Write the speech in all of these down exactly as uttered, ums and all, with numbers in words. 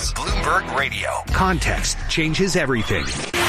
Bloomberg Radio. Context changes everything.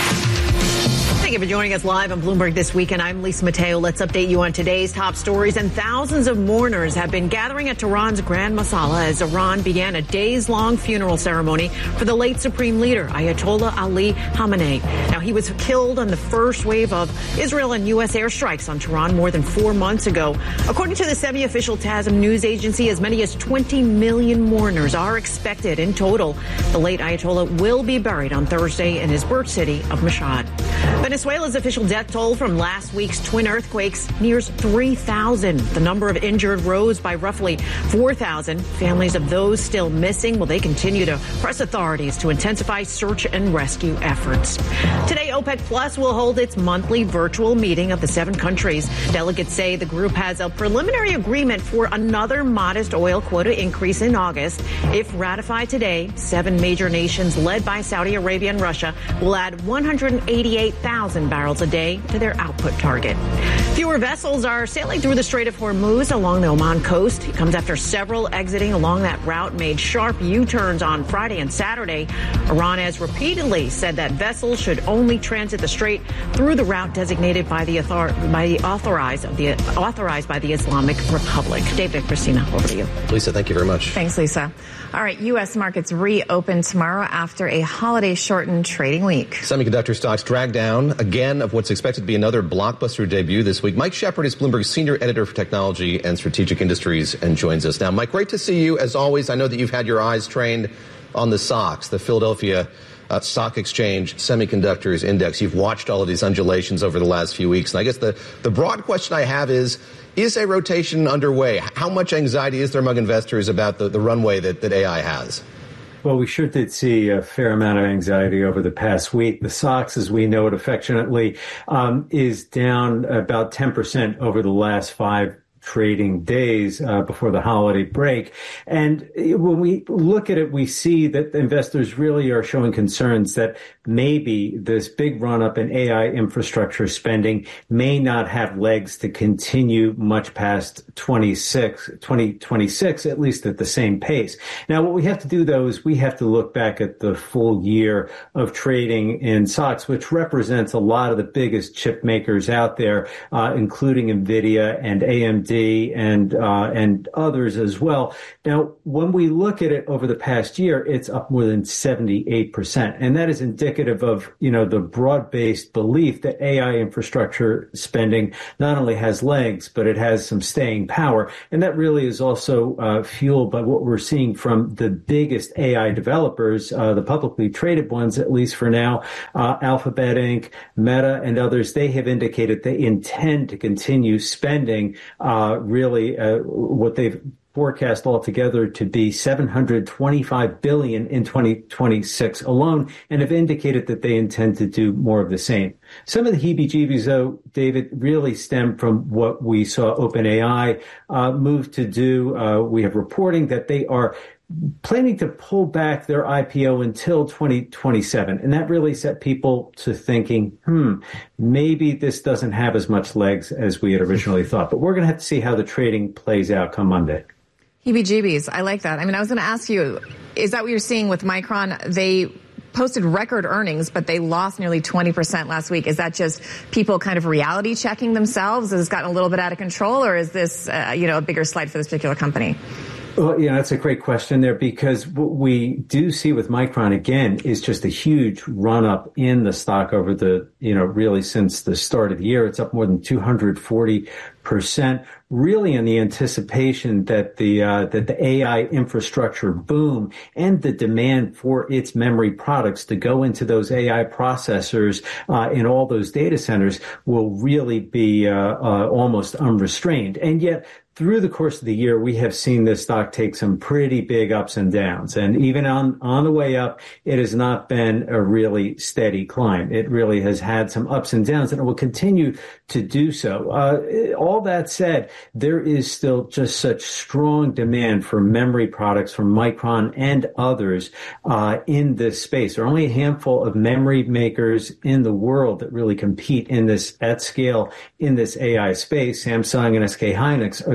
Thank you for joining us live on Bloomberg This Weekend. I'm Lisa Mateo. Let's update you on today's top stories. And thousands of mourners have been gathering at Tehran's Grand Masala as Iran began a days-long funeral ceremony for the late supreme leader, Ayatollah Ali Khamenei. Now, he was killed on the first wave of Israel and U S airstrikes on Tehran more than four months ago. According to the semi-official Tasnim news agency, as many as twenty million mourners are expected in total. The late Ayatollah will be buried on Thursday in his birth city of Mashhad. Venezuela's official death toll from last week's twin earthquakes nears three thousand. The number of injured rose by roughly four thousand. Families of those still missing, well, they continue to press authorities to intensify search and rescue efforts. Today, OPEC Plus will hold its monthly virtual meeting of the seven countries. Delegates say the group has a preliminary agreement for another modest oil quota increase in August. If ratified today, seven major nations led by Saudi Arabia and Russia will add one hundred eighty-eight thousand barrels a day to their output target. Fewer vessels are sailing through the Strait of Hormuz along the Oman coast. It comes after several exiting along that route made sharp U-turns on Friday and Saturday. Iran has repeatedly said that vessels should only transit the strait through the route designated by the, author- by the authorized of the authorized by the Islamic Republic. David and Christina, over to you. Lisa, thank you very much. Thanks, Lisa. All right, U S markets reopen tomorrow after a holiday-shortened trading week. Semiconductor stocks drag down again of what's expected to be another blockbuster debut this week. Mike Shepard is Bloomberg's senior editor for technology and strategic industries and joins us now. Mike, great to see you. As always, I know that you've had your eyes trained on the S O X, the Philadelphia uh, Stock Exchange Semiconductors Index. You've watched all of these undulations over the last few weeks. And I guess the, the broad question I have is, is a rotation underway? How much anxiety is there among investors about the, the runway that, that A I has? Well, we sure did see a fair amount of anxiety over the past week. The S O X, as we know it affectionately, um, is down about ten percent over the last five trading days uh, before the holiday break. And when we look at it, we see that investors really are showing concerns that maybe this big run up in A I infrastructure spending may not have legs to continue much past twenty-six, twenty twenty-six, at least at the same pace. Now, what we have to do, though, is we have to look back at the full year of trading in S O X, which represents a lot of the biggest chip makers out there, uh, including NVIDIA and A M D and uh, and others as well. Now, when we look at it over the past year, it's up more than seventy-eight percent. And that is indicative of, you know, the broad-based belief that A I infrastructure spending not only has legs, but it has some staying power. And that really is also uh, fueled by what we're seeing from the biggest A I developers, uh, the publicly traded ones, at least for now, uh, Alphabet Incorporated, Meta, and others. They have indicated they intend to continue spending uh, really uh, what they've forecast altogether to be seven hundred twenty-five billion dollars in twenty twenty-six alone, and have indicated that they intend to do more of the same. Some of the heebie-jeebies, though, David, really stem from what we saw OpenAI uh, move to do. Uh, we have reporting that they are planning to pull back their I P O until twenty twenty-seven. And that really set people to thinking, hmm, maybe this doesn't have as much legs as we had originally thought. But we're going to have to see how the trading plays out come Monday. Heebie-jeebies. I like that. I mean, I was going to ask you, is that what you're seeing with Micron? They posted record earnings, but they lost nearly twenty percent last week. Is that just people kind of reality checking themselves? Has it gotten a little bit out of control, or is this, uh, you know, a bigger slide for this particular company? Well, yeah, that's a great question there, because what we do see with Micron, again, is just a huge run up in the stock over the, you know, really since the start of the year. It's up more than two hundred forty percent, really in the anticipation that the, uh, that the A I infrastructure boom and the demand for its memory products to go into those A I processors, uh, in all those data centers will really be, uh, uh, almost unrestrained. And yet, through the course of the year, we have seen this stock take some pretty big ups and downs. And even on, on the way up, it has not been a really steady climb. It really has had some ups and downs, and it will continue to do so. Uh, all that said, there is still just such strong demand for memory products from Micron and others uh, in this space. There are only a handful of memory makers in the world that really compete in this at scale in this A I space. Samsung and S K Hynix are the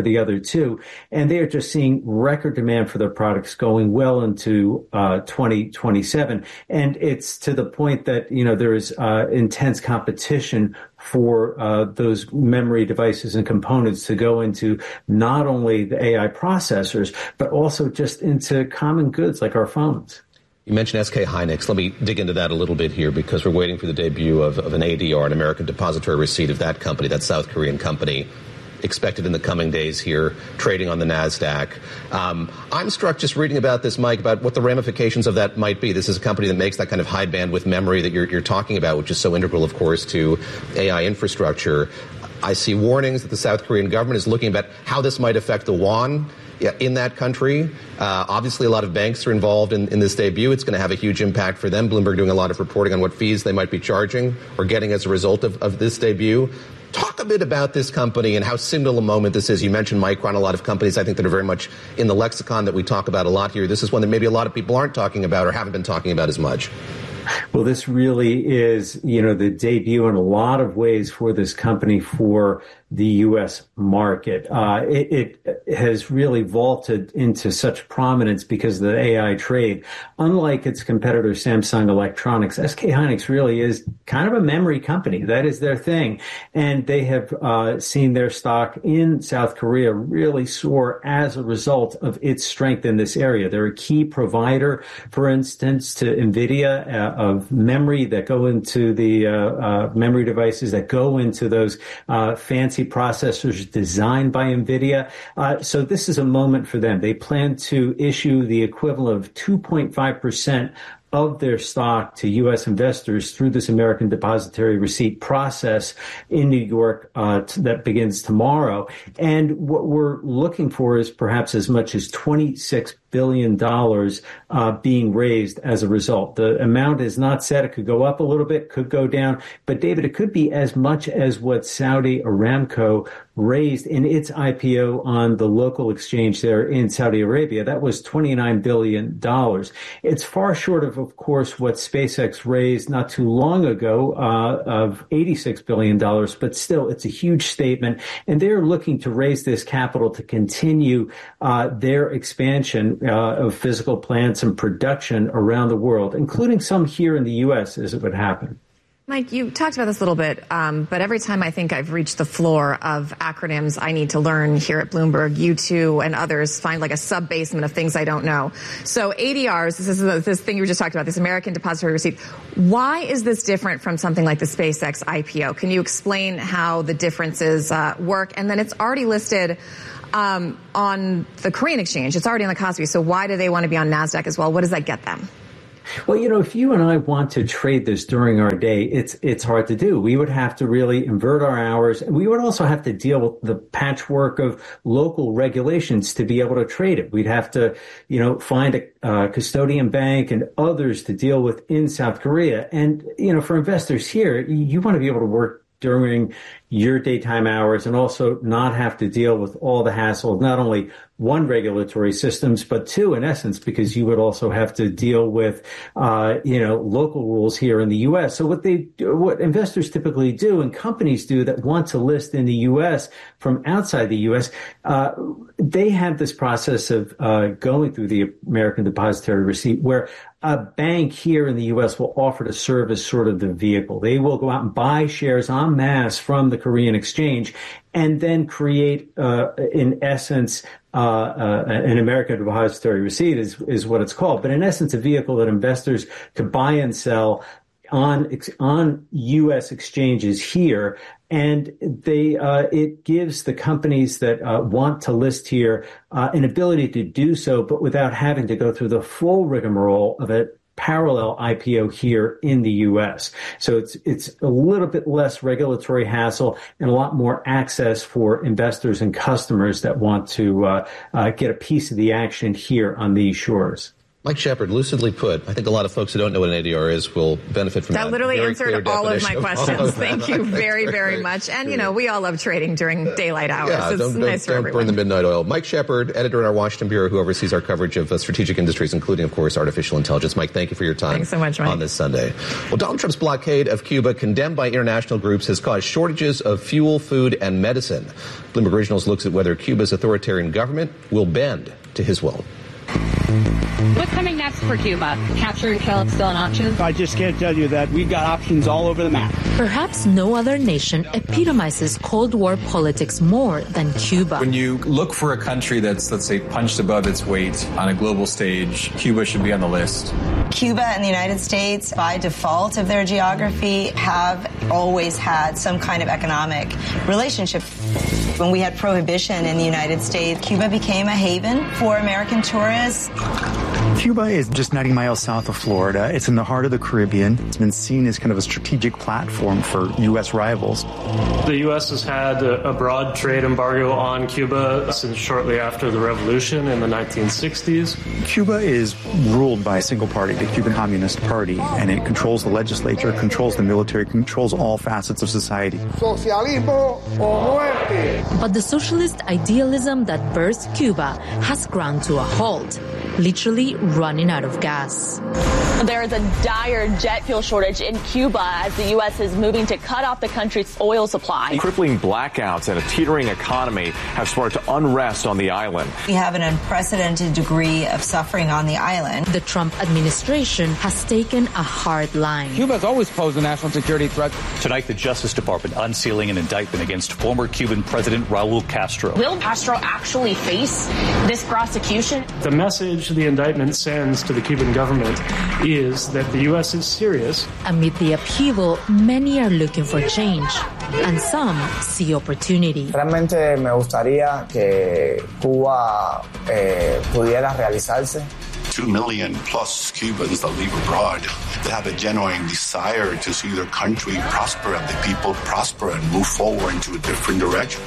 the other two. And they are just seeing record demand for their products going well into uh, twenty twenty-seven. And it's to the point that, you know, there is uh, intense competition for uh, those memory devices and components to go into not only the A I processors, but also just into common goods like our phones. You mentioned S K Hynix. Let me dig into that a little bit here because we're waiting for the debut of, of an A D R, an American Depository Receipt of that company, that South Korean company, expected in the coming days here, trading on the NASDAQ. Um, I'm struck just reading about this, Mike, about what the ramifications of that might be. This is a company that makes that kind of high bandwidth memory that you're, you're talking about, which is so integral, of course, to A I infrastructure. I see warnings that the South Korean government is looking at how this might affect the won in that country. Uh, obviously, a lot of banks are involved in, in this debut. It's going to have a huge impact for them. Bloomberg doing a lot of reporting on what fees they might be charging or getting as a result of, of this debut. Talk a bit about this company and how single a moment this is. You mentioned Micron, a lot of companies I think that are very much in the lexicon that we talk about a lot here. This is one that maybe a lot of people aren't talking about or haven't been talking about as much. Well, this really is, you know, the debut in a lot of ways for this company for the U S market. Uh, it, it has really vaulted into such prominence because of the A I trade. Unlike its competitor, Samsung Electronics, S K Hynix really is kind of a memory company. That is their thing. And they have uh, seen their stock in South Korea really soar as a result of its strength in this area. They're a key provider, for instance, to NVIDIA uh, of memory that go into the uh, uh, memory devices that go into those uh, fancy processors designed by NVIDIA. Uh, so this is a moment for them. They plan to issue the equivalent of two point five percent of their stock to U S investors through this American Depository Receipt process in New York uh, t- that begins tomorrow. And what we're looking for is perhaps as much as twenty-six billion dollars uh, being raised as a result. The amount is not set. It could go up a little bit, could go down. But, David, it could be as much as what Saudi Aramco raised in its I P O on the local exchange there in Saudi Arabia. That was twenty-nine billion dollars. It's far short of, of course, what SpaceX raised not too long ago uh, of eighty-six billion dollars, but still, it's a huge statement. And they're looking to raise this capital to continue uh, their expansion Uh, of physical plants and production around the world, including some here in the U S as it would happen. Mike, you talked about this a little bit, um, but every time I think I've reached the floor of acronyms I need to learn here at Bloomberg, you two and others find like a sub-basement of things I don't know. So A D Rs, this is this thing you just talked about, this American Depository Receipt. Why is this different from something like the SpaceX I P O? Can you explain how the differences uh, work? And then it's already listed um, on the Korean exchange. It's already on the Kospi. So why do they want to be on NASDAQ as well? What does that get them? Well, you know, if you and I want to trade this during our day, it's it's hard to do. We would have to really invert our hours, and we would also have to deal with the patchwork of local regulations to be able to trade it. We'd have to, you know, find a uh, custodian bank and others to deal with in South Korea. And, you know, for investors here, you want to be able to work during your daytime hours and also not have to deal with all the hassle of not only one, regulatory systems, but two, in essence, because you would also have to deal with, uh, you know, local rules here in the U S. So what they, what investors typically do and companies do that want to list in the U S from outside the U S, uh, they have this process of uh, going through the American Depository Receipt where a bank here in the U S will offer to serve as sort of the vehicle. They will go out and buy shares en masse from the Korean exchange and then create, uh, in essence, uh, uh, an American Depository Receipt is, is what it's called. But in essence, a vehicle that investors could buy and sell on, on U S exchanges here. And they, uh, it gives the companies that uh, want to list here uh, an ability to do so, but without having to go through the full rigmarole of a parallel I P O here in the U S. So it's it's a little bit less regulatory hassle and a lot more access for investors and customers that want to uh, uh, get a piece of the action here on these shores. Mike Shepard, lucidly put, I think a lot of folks who don't know what an A D R is will benefit from that. That literally Very answered all of my of questions. Of Thank you very, very much. And, you know, we all love trading during daylight hours. Yeah, it's don't, nice don't, for don't burn the midnight oil. Mike Shepard, editor in our Washington Bureau, who oversees our coverage of uh, strategic industries, including, of course, artificial intelligence. Mike, thank you for your time. Thanks so much, Mike. On this Sunday. Well, Donald Trump's blockade of Cuba, condemned by international groups, has caused shortages of fuel, food, and medicine. Bloomberg Originals looks at whether Cuba's authoritarian government will bend to his will. What's coming next for Cuba? Capture and kill is still an option? I just can't tell you that. We've got options all over the map. Perhaps no other nation epitomizes Cold War politics more than Cuba. When you look for a country that's, let's say, punched above its weight on a global stage, Cuba should be on the list. Cuba and the United States, by default of their geography, have always had some kind of economic relationship. When we had prohibition in the United States, Cuba became a haven for American tourists. Cuba is just ninety miles south of Florida. It's in the heart of the Caribbean. It's been seen as kind of a strategic platform for U S rivals. The U S has had a broad trade embargo on Cuba since shortly after the revolution in the nineteen sixties. Cuba is ruled by a single party, the Cuban Communist Party, and it controls the legislature, controls the military, controls all facets of society. Socialismo o muerte. But the socialist idealism that birthed Cuba has ground to a halt, literally running out of gas. There is a dire jet fuel shortage in Cuba as the U S is moving to cut off the country's oil supply. Crippling blackouts and a teetering economy have sparked unrest on the island. We have an unprecedented degree of suffering on the island. The Trump administration has taken a hard line. Cuba has always posed a national security threat. Tonight, the Justice Department unsealing an indictment against former Cuban President Raul Castro. Will Castro actually face this prosecution? The message the indictment sends to the Cuban government is that the U S is serious. Amid the upheaval, many are looking for change, and some see opportunity. Realmente me gustaría que Cuba eh, pudiera realizarse. Two million plus Cubans that live abroad, they have a genuine desire to see their country prosper and the people prosper and move forward into a different direction.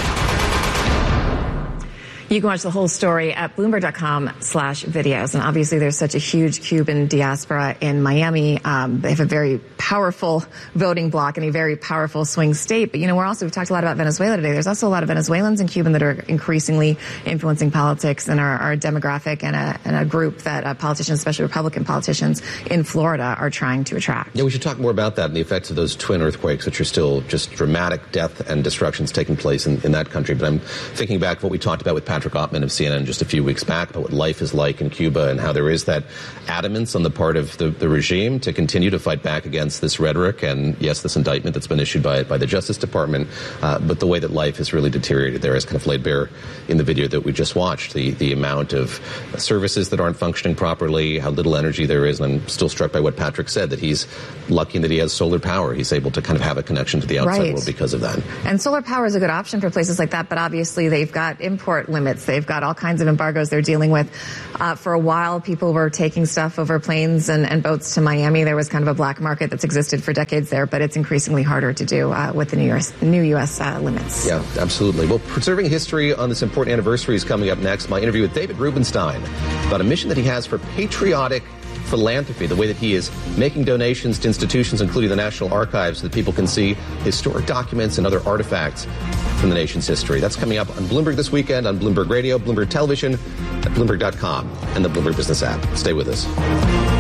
You can watch the whole story at Bloomberg.com slash videos. And obviously there's such a huge Cuban diaspora in Miami. Um, they have a very powerful voting bloc and a very powerful swing state. But, you know, we're also, we've talked a lot about Venezuela today. There's also a lot of Venezuelans and Cuban that are increasingly influencing politics and are, are a demographic and a, and a group that uh, politicians, especially Republican politicians in Florida, are trying to attract. Yeah, we should talk more about that and the effects of those twin earthquakes, which are still just dramatic death and destructions taking place in, in that country. But I'm thinking back to what we talked about with Patrick Patrick Ottman of C N N just a few weeks back about what life is like in Cuba and how there is that adamance on the part of the, the regime to continue to fight back against this rhetoric and, yes, this indictment that's been issued by, by the Justice Department, uh, but the way that life has really deteriorated there is kind of laid bare in the video that we just watched, the, the amount of services that aren't functioning properly, how little energy there is, and I'm still struck by what Patrick said, that he's lucky that he has solar power. He's able to kind of have a connection to the outside right. world because of that. And solar power is a good option for places like that, but obviously they've got import limits. They've got all kinds of embargoes they're dealing with. Uh, for a while, people were taking stuff over planes and, and boats to Miami. There was kind of a black market that's existed for decades there, but it's increasingly harder to do uh, with the new U S, new U S uh, limits. Yeah, absolutely. Well, preserving history on this important anniversary is coming up next. My interview with David Rubenstein about a mission that he has for patriotic philanthropy, the way that he is making donations to institutions, including the National Archives, so that people can see historic documents and other artifacts from the nation's history. That's coming up on Bloomberg This Weekend, on Bloomberg Radio, Bloomberg Television, at Bloomberg dot com, and the Bloomberg Business app. Stay with us.